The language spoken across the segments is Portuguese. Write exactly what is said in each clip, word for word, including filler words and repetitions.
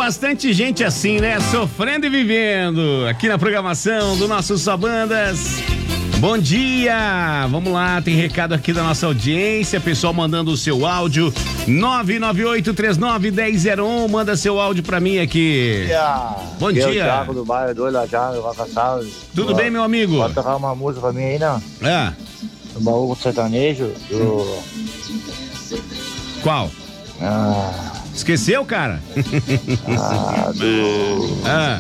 bastante gente assim, né? Sofrendo e vivendo. Aqui na programação do nosso Só Bandas. Bom dia! Vamos lá, tem recado aqui da nossa audiência, pessoal mandando o seu áudio, nove nove oito três nove um zero zero um, manda seu áudio pra mim aqui. Bom dia! Bom dia! Thiago do bairro do Ilajá, do Vacassal. Tudo Boa. bem, meu amigo? Pode tocar uma música pra mim aí, não? É. Do baú sertanejo, do... Qual? Ah... Esqueceu, cara? Ah, do... Ah...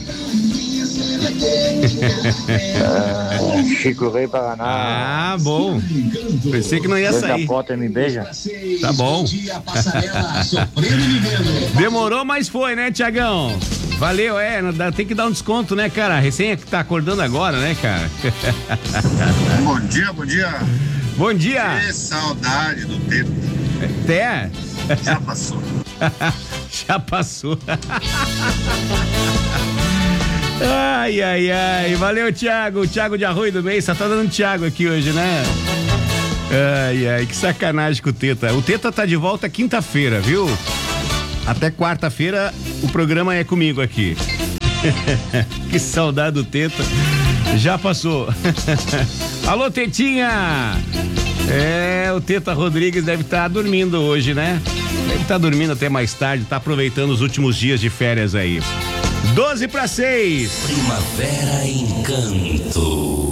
ah, Chico Rei Paraná. Ah, bom. Pensei que não ia sair. Porta me beija. Tá bom. Demorou, mas foi, né, Tiagão? Valeu, é, tem que dar um desconto, né, cara? Recém é que tá acordando agora, né, cara? Bom dia, bom dia. Bom dia. Que saudade do tempo. Até. Já passou. Já passou. Ai, ai, ai. Valeu, Thiago. Thiago de Arroio do Mês. Só tá dando Thiago aqui hoje, né? Ai, ai, que sacanagem com o Teta. O Teta tá de volta quinta-feira, viu? Até quarta-feira o programa é comigo aqui. Que saudade do Teta. Já passou. Alô, Tetinha. É, o Teta Rodrigues deve estar tá dormindo hoje, né? Deve estar tá dormindo até mais tarde, tá aproveitando os últimos dias de férias aí. doze para seis. Primavera Encanto.